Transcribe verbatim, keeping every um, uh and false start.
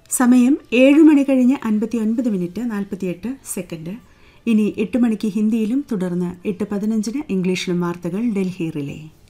സമയം ഏഴ് മണി കഴിഞ്ഞ് അൻപത്തി ഒൻപത് മിനിറ്റ് നാൽപ്പത്തിയെട്ട് സെക്കൻഡ്. ഇനി എട്ട് മണിക്ക് ഹിന്ദിയിലും തുടർന്ന് എട്ട് പതിനഞ്ചിന് ഇംഗ്ലീഷിലും വാർത്തകൾ ഡൽഹി റിലേ.